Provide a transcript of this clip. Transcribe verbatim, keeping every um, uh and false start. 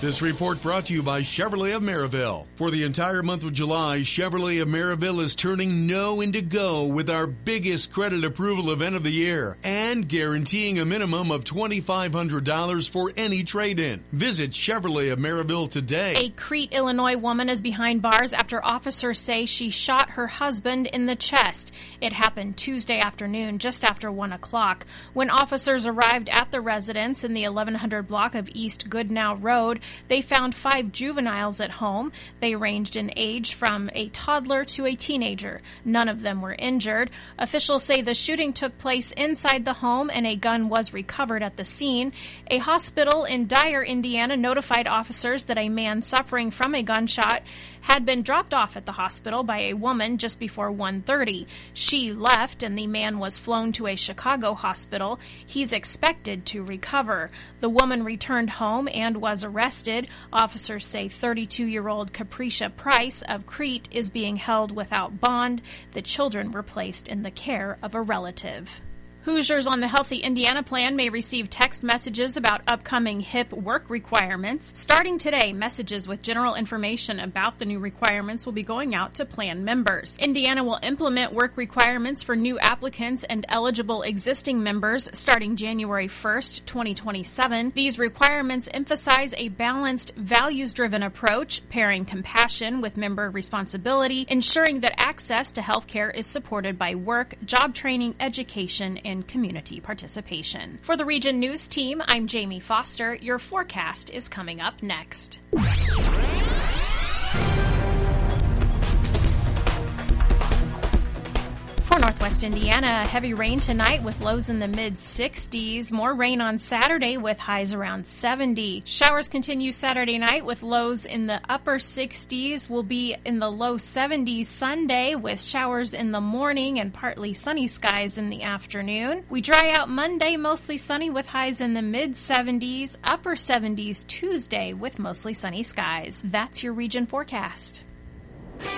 This report brought to you by Chevrolet of Maryville. For the entire month of July, Chevrolet of Maryville is turning no into go with our biggest credit approval event of the year and guaranteeing a minimum of two thousand five hundred dollars for any trade-in. Visit Chevrolet of Maryville today. A Crete, Illinois woman is behind bars after officers say she shot her husband in the chest. It happened Tuesday afternoon, just after one o'clock. When officers arrived at the residence in the eleven hundred block of East Goodnow Road, they found five juveniles at home. They ranged in age from a toddler to a teenager. None of them were injured. Officials say the shooting took place inside the home and a gun was recovered at the scene. A hospital in Dyer, Indiana, notified officers that a man suffering from a gunshot had been dropped off at the hospital by a woman just before one thirty. She left and the man was flown to a Chicago hospital. He's expected to recover. The woman returned home and was arrested. Officers say thirty-two-year-old Capricia Price of Crete is being held without bond. The children were placed in the care of a relative. Hoosiers on the Healthy Indiana Plan may receive text messages about upcoming H I P work requirements. Starting today, messages with general information about the new requirements will be going out to plan members. Indiana will implement work requirements for new applicants and eligible existing members starting January first, twenty twenty-seven. These requirements emphasize a balanced, values-driven approach, pairing compassion with member responsibility, ensuring that access to health care is supported by work, job training, education, and community participation. For the Region News Team, I'm Jamie Foster. Your forecast is coming up next. For Northwest Indiana, heavy rain tonight with lows in the mid sixties. More rain on Saturday with highs around seventy. Showers continue Saturday night with lows in the upper sixties. Will be in the low seventies Sunday with showers in the morning and partly sunny skies in the afternoon. We dry out Monday, mostly sunny with highs in the mid seventies. Upper seventies Tuesday with mostly sunny skies. That's your region forecast.